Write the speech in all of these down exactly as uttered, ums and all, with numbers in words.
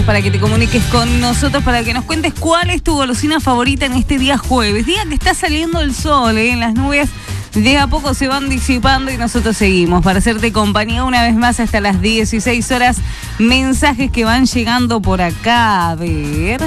Para que te comuniques con nosotros, para que nos cuentes cuál es tu golosina favorita en este día jueves. Día que está saliendo el sol, ¿eh? Las nubes de a poco se van disipando y nosotros seguimos para hacerte compañía una vez más hasta las dieciséis horas. Mensajes que van llegando por acá. A ver.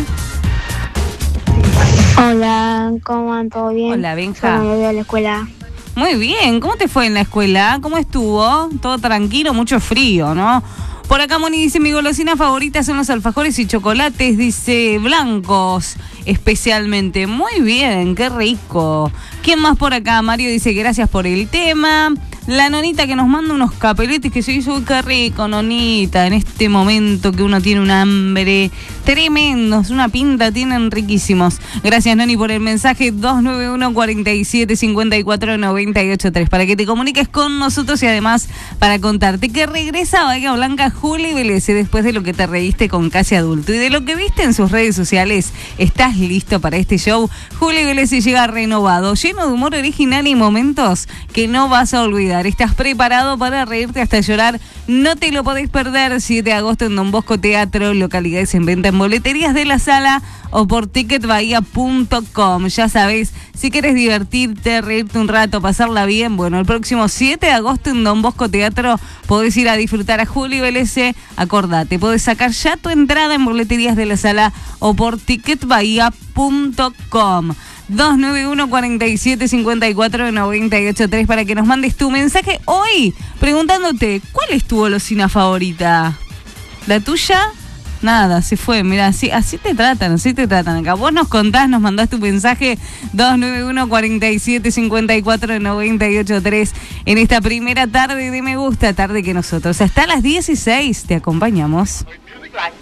Hola, ¿cómo van? ¿Todo bien? Hola, Benja. ¿Cómo me voy a la escuela? Muy bien, ¿cómo te fue en la escuela? ¿Cómo estuvo? Todo tranquilo, mucho frío, ¿no? Por acá Moni dice, mi golosina favorita son los alfajores y chocolates, dice, blancos especialmente. Muy bien, qué rico. ¿Quién más por acá? Mario dice, gracias por el tema. La nonita que nos manda unos capeletes que se hizo, uy, qué rico, nonita, en este momento que uno tiene un hambre tremendos, una pinta tienen riquísimos. Gracias, Noni, por el mensaje dos nueve uno, cuatro siete, cinco cuatro, nueve ocho tres para que te comuniques con nosotros y además para contarte que regresa Bahía Blanca Juli Vélez después de lo que te reíste con Casi Adulto y de lo que viste en sus redes sociales. ¿Estás listo para este show? Juli Vélez llega renovado, lleno de humor original y momentos que no vas a olvidar. ¿Estás preparado para reírte hasta llorar? No te lo podéis perder. siete de agosto en Don Bosco Teatro, localidades en venta en boleterías de la sala o por ticket bahía punto com. Ya sabés, si quieres divertirte, reírte un rato, pasarla bien, bueno, el próximo siete de agosto en Don Bosco Teatro podés ir a disfrutar a Juli Vélez. Acordate, podés sacar ya tu entrada en boleterías de la sala o por ticket bahía punto com. dos nueve uno, cuatro siete, cinco cuatro, nueve ocho tres para que nos mandes tu mensaje hoy preguntándote ¿cuál es tu golosina favorita? ¿La tuya? Nada, se fue, mirá, así, así te tratan, así te tratan acá. Vos nos contás, nos mandás tu mensaje dos nueve uno, cuatro siete, cinco cuatro, nueve ocho tres en esta primera tarde de Me Gusta, tarde que nosotros. Hasta las dieciséis te acompañamos.